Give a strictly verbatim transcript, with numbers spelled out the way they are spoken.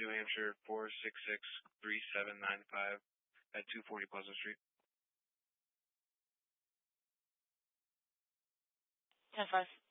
New Hampshire four six six three seven nine five at two forty Pleasant Street. ten five.